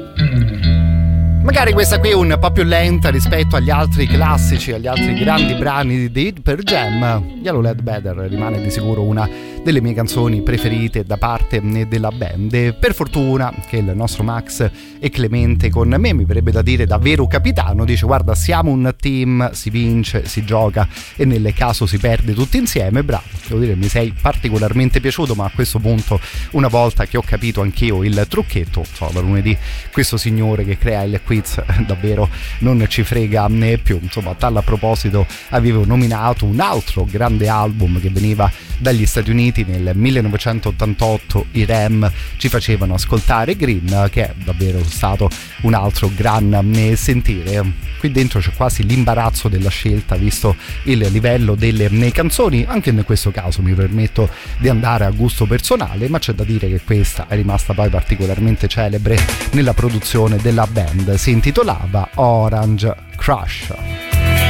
Magari questa qui è un po' più lenta rispetto agli altri classici, agli altri grandi brani di Pearl Jam. Yellow Ledbetter rimane di sicuro una delle mie canzoni preferite da parte della band. E per fortuna che il nostro Max è clemente con me, mi verrebbe da dire davvero capitano, dice guarda siamo un team, si vince, si gioca e nel caso si perde tutti insieme. Bravo, devo dire mi sei particolarmente piaciuto, ma a questo punto una volta che ho capito anch'io il trucchetto, da lunedì questo signore che crea il quiz davvero non ci frega né più. Insomma, a tal proposito avevo nominato un altro grande album che veniva dagli Stati Uniti nel 1988, i Ram ci facevano ascoltare Green, che è davvero stato un altro gran sentire. Qui dentro c'è quasi l'imbarazzo della scelta visto il livello delle canzoni, anche in questo caso mi permetto di andare a gusto personale, ma c'è da dire che questa è rimasta poi particolarmente celebre nella produzione della band, si intitolava Orange Crush.